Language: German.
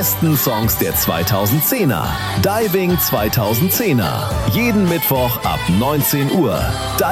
besten Songs der 2010er. Diving 2010er. Jeden Mittwoch ab 19 Uhr.